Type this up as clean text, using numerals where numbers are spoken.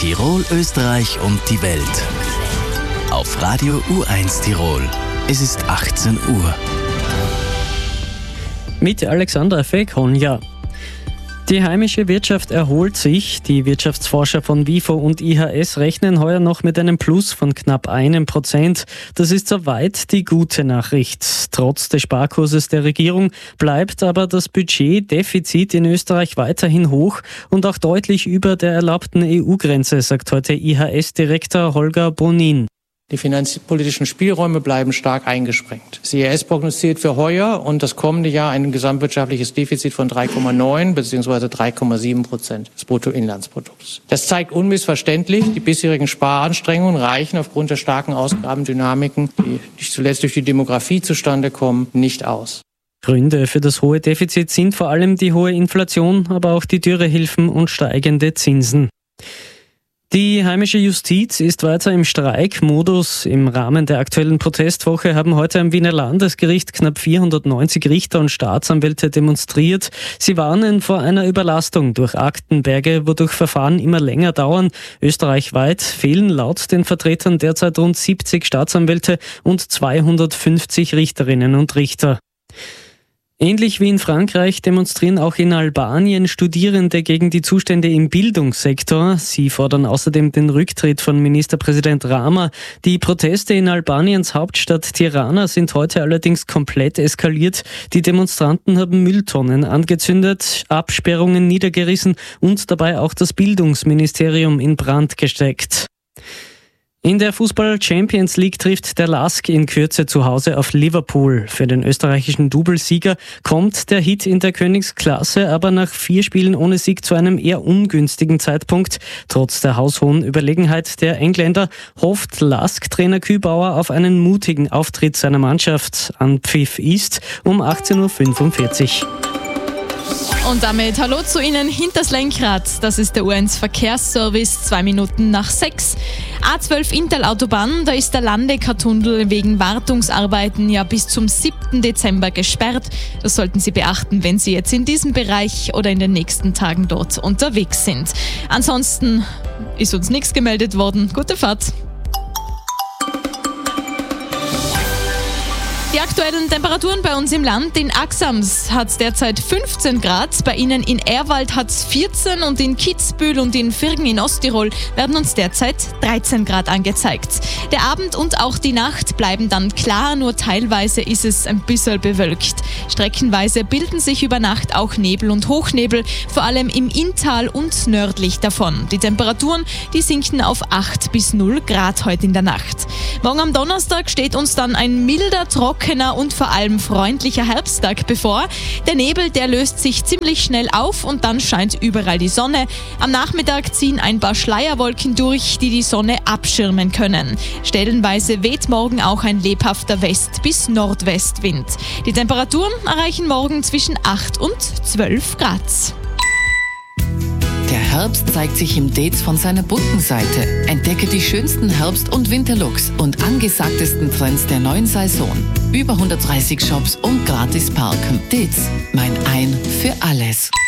Tirol, Österreich und die Welt. Auf Radio U1 Tirol. Es ist 18 Uhr. Mit Alexandra Feghonja. Die heimische Wirtschaft erholt sich. Die Wirtschaftsforscher von WIFO und IHS rechnen heuer noch mit einem Plus von knapp 1%. Das ist soweit die gute Nachricht. Trotz des Sparkurses der Regierung bleibt aber das Budgetdefizit in Österreich weiterhin hoch und auch deutlich über der erlaubten EU-Grenze, sagt heute IHS-Direktor Holger Bonin. Die finanzpolitischen Spielräume bleiben stark eingeschränkt. Das IHS prognostiziert für heuer und das kommende Jahr ein gesamtwirtschaftliches Defizit von 3,9 bzw. 3,7% des Bruttoinlandsprodukts. Das zeigt unmissverständlich, die bisherigen Sparanstrengungen reichen aufgrund der starken Ausgabendynamiken, die nicht zuletzt durch die Demografie zustande kommen, nicht aus. Gründe für das hohe Defizit sind vor allem die hohe Inflation, aber auch die Dürrehilfen und steigende Zinsen. Die heimische Justiz ist weiter im Streikmodus. Im Rahmen der aktuellen Protestwoche haben heute am Wiener Landesgericht knapp 490 Richter und Staatsanwälte demonstriert. Sie warnen vor einer Überlastung durch Aktenberge, wodurch Verfahren immer länger dauern. Österreichweit fehlen laut den Vertretern derzeit rund 70 Staatsanwälte und 250 Richterinnen und Richter. Ähnlich wie in Frankreich demonstrieren auch in Albanien Studierende gegen die Zustände im Bildungssektor. Sie fordern außerdem den Rücktritt von Ministerpräsident Rama. Die Proteste in Albaniens Hauptstadt Tirana sind heute allerdings komplett eskaliert. Die Demonstranten haben Mülltonnen angezündet, Absperrungen niedergerissen und dabei auch das Bildungsministerium in Brand gesteckt. In der Fußball-Champions League trifft der LASK in Kürze zu Hause auf Liverpool. Für den österreichischen Doublesieger kommt der Hit in der Königsklasse aber nach 4 Spielen ohne Sieg zu einem eher ungünstigen Zeitpunkt. Trotz der haushohen Überlegenheit der Engländer hofft LASK-Trainer Kübauer auf einen mutigen Auftritt seiner Mannschaft. Anpfiff ist um 18.45 Uhr. Und damit hallo zu Ihnen hinters Lenkrad. Das ist der U1 Verkehrsservice, 2 Minuten nach 6. A12 Intal-Autobahn, da ist der Landekartunnel wegen Wartungsarbeiten ja bis zum 7. Dezember gesperrt. Das sollten Sie beachten, wenn Sie jetzt in diesem Bereich oder in den nächsten Tagen dort unterwegs sind. Ansonsten ist uns nichts gemeldet worden. Gute Fahrt. Die aktuellen Temperaturen bei uns im Land. In Axams hat es derzeit 15 Grad, bei Ihnen in Ehrwald hat es 14 und in Kitzbühel und in Virgen in Osttirol werden uns derzeit 13 Grad angezeigt. Der Abend und auch die Nacht bleiben dann klar, nur teilweise ist es ein bisschen bewölkt. Streckenweise bilden sich über Nacht auch Nebel und Hochnebel, vor allem im Inntal und nördlich davon. Die Temperaturen, die sinken auf 8 bis 0 Grad heute in der Nacht. Morgen am Donnerstag steht uns dann ein milder, trockener und vor allem freundlicher Herbsttag bevor. Der Nebel, der löst sich ziemlich schnell auf und dann scheint überall die Sonne. Am Nachmittag ziehen ein paar Schleierwolken durch, die die Sonne abschirmen können. Stellenweise weht morgen auch ein lebhafter West- bis Nordwestwind. Die Temperaturen erreichen morgen zwischen 8 und 12 Grad. Der Herbst zeigt sich im Dates von seiner bunten Seite. Entdecke die schönsten Herbst- und Winterlooks und angesagtesten Trends der neuen Saison. Über 130 Shops und gratis parken. Dates, mein Ein für alles.